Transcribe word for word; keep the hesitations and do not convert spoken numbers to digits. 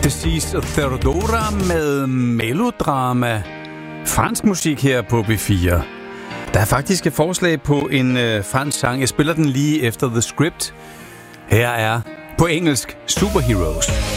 Deceased Theodora med melodrama. Fransk musik her på B fire. Der er faktisk et forslag på en øh, fransk sang. Jeg spiller den lige efter The Script. Her er på engelsk Superheroes.